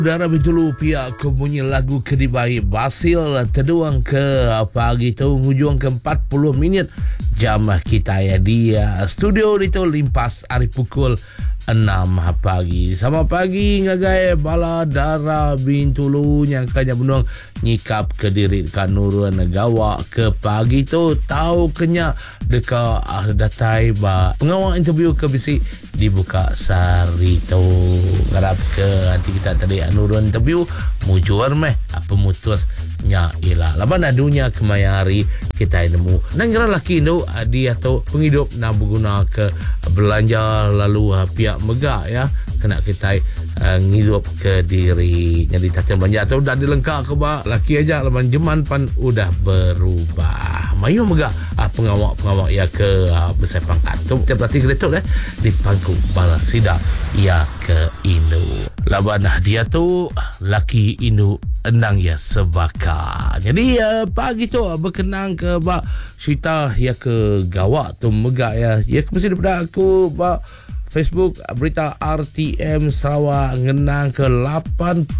Udara betulu pihak kebunyi lagu Kedibai Basil terduang ke pagi tu hujung ke 40 minit jam kita ya di studio itu limpas hari pukul 6 pagi. Sama pagi ngagai bala dara Bintulu yang kanya benuang nyikap ke diri kanurun gawa ke pagi tu tahu kenya deka datai ba pengawal interview ke bisi dibuka sari tu garap ke nanti kita tadi nurun interview mujur meh apa mutusnya ialah laban adunya kemayari kita nemu nangira laki Indo dia tu penghidup nak berguna ke belanja lalu pihak megah ya kena kita ngidup ke diri jadi tatan belanja tu dah dilengkap ke ba laki aja laban jeman pan udah berubah mayu megah pengawak ya ke besar pangkat tu berarti kreatif di pangku balas sida ya ke Indo laban dia tu laki Indo endang ya sebaka jadi pagi tu berkenang ke ba cerita ya ke gawak tu megah ya mesti daripada aku ba Facebook berita RTM Sarawak ngenang ke 86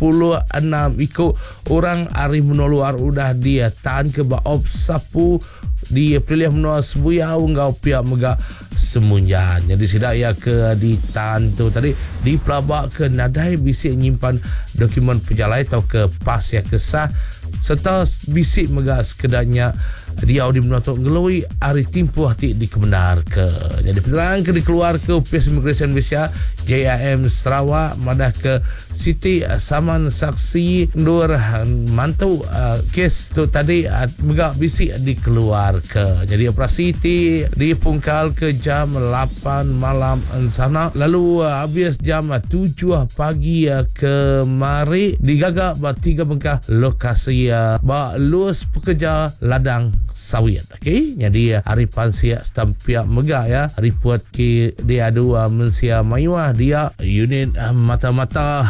ikut orang hari menoluar udah dia tahan ke baop sapu di pilih menua sebuyau ngau pihak megah semunjan jadi sidak ya ke di tahan tu tadi di pelabak ke nadai bisik nyimpan dokumen penjalai atau ke pas ya kesah serta bisik megah sekedarnya dia di menua tu ngelui hari timpu hati di kebenar ke jadi penerangan ke dikeluar ke Pihak Imigresen Malaysia JIM Sarawak madah ke Siti Saman saksi Nur mantau kes tu tadi megah bisik dikeluar ke jadi operasi ti dipungkal ke jam 8 malam sana lalu habis jam 7 pagi ke mari digagak ba 3 bengkah lokasi ba luas pekerja ladang sawit okey jadi hari pansia stampiak megah ya report ke dia dua mensia mayuah dia unit mata-mata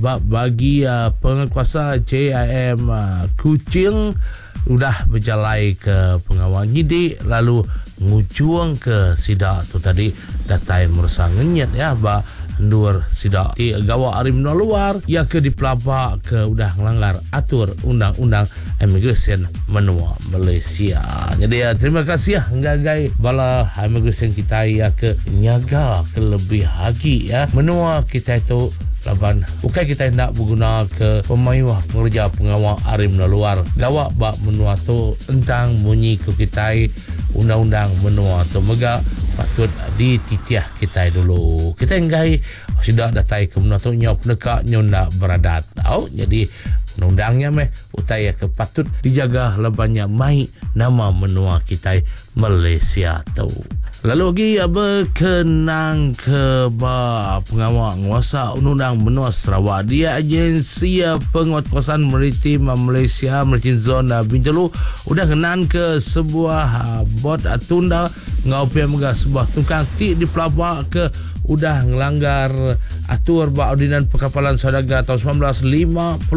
bagi penguasa JIM Kuching sudah berjalai ke pengawal nyidik lalu ngujuang ke sidak tu tadi datai merusak ngenyat ya ba Nur sidak di gawak hari menua luar ia ke dipelabak ke udah melanggar atur undang-undang imigresen menua Malaysia jadi terima kasih ngagai bala imigresen kita ia ke nyaga ke lebih lagi ya menua kita itu laban bukan kita hendak berguna ke pemayuah pengerja pengawal hari menua luar gawak bak menua tu tentang bunyi ke kita undang-undang menua tu megah patut dititiah kita dulu kita enggai sudah datai ke menua tu nyop nekak nyonda beradat jadi undangnya meh utaya ke patut dijaga lebanya mai nama menua kita Malaysia tu lalu lagi berkenang ke pengawal nguasa undang menua Sarawak dia agensi penguatkuasaan maritim Malaysia maritim zona Bintulu udah kenan ke sebuah bot tunda ngau pihak megah sebuah tungkang ti di pelabak ke udah ngelanggar atur ordinan perkapalan saudagar tahun 1952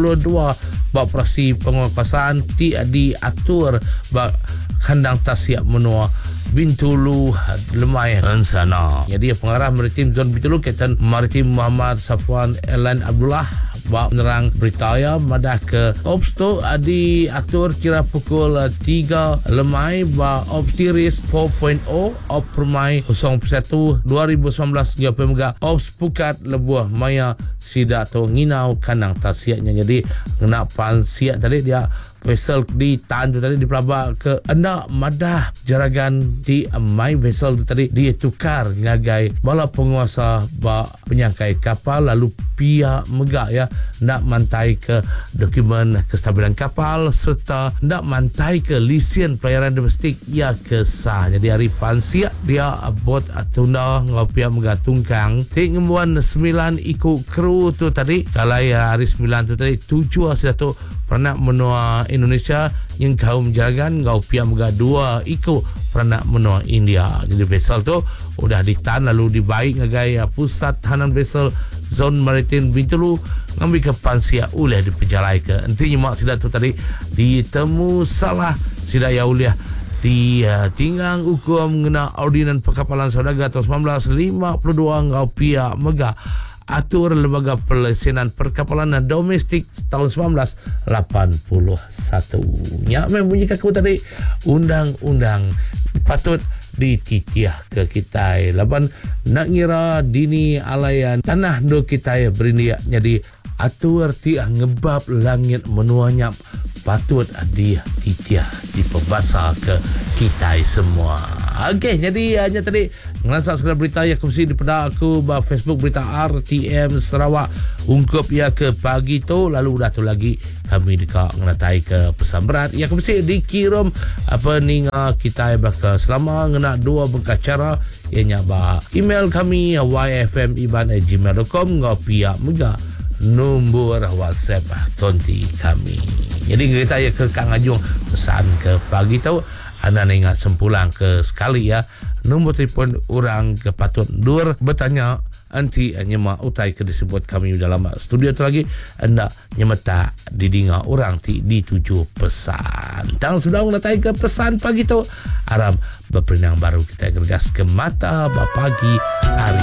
operasi penguatkuasaan ti diatur kandang tasyak menua Bintulu Lemai sana. Jadi pengarah maritim zon Bintulu Kapten Maritim Muhammad Safwan Elan Abdullah bak menerang berita ya madah ke ops tu diatur kira pukul 3 Lemai ba ops tiris 4.0 ops permai 01 2019 hingga pemega ops pukat lebuah maya sidak tu nginau kanang tasiaknya jadi kena pansiak tadi dia vessel di tahan tu tadi di pelabak ke anda madah jaragan di my vessel tu tadi dia tukar ngagai bala penguasa penyangkai kapal lalu pihak megah ya nak mantai ke dokumen kestabilan kapal serta nak mantai ke lisen pelayaran domestik ya kesah jadi hari pansiak dia bot tunda ngau pihak megah tungkang tik ngemuan 9 ikut kru tu tadi kalau hari 9 tu tadi 7 hasil tu peranak menua Indonesia yang kaum jaragan ngau pihak megah 2 ikut peranak menua India jadi vessel tu udah ditahan lalu dibaik ngagai pusat tahanan vessel zon maritim Bintulu ngambil ke pansia uliah diperjalai ke intinya mak sidak tu tadi ditemu salah sidak ya uliah di tinggang hukum mengenai ordinan perkapalan saudagar tahun 1952 ngau pihak megah atur Lembaga Pelesenan Perkapalan Domestik tahun 1981. Ya, membunyikan aku tadi undang-undang patut dititiah ke kita. Laban nak ngira dini alayan tanah do kita berindia jadi atur tiah ngebab langit menuanyap patut dia titiah dipebasa ke kita semua. Okey, jadi hanya tadi ngelansak segala berita yang kongsi di pada aku bah Facebook berita RTM Sarawak ungkup ya ke pagi tu, lalu dah tu lagi kami dekat ngelatai ke pesan berat yang kongsi dikirim apa ni kita baka selama ngena dua berkacara ianya bah email kami yfmiban@gmail.com ngapia muga nombor WhatsApp konti kami. Jadi kita ya ke Kang Ajung pesan ke pagi tu anda ingat sempulang ke sekali ya nombor telefon orang ke patut dur bertanya anti nyemak utai ke disebut kami dalam studio tu lagi anda nyemeta didinga orang ti dituju pesan tang sudah utai ke pesan pagi tu aram berperinang baru kita gergas ke mata pagi hari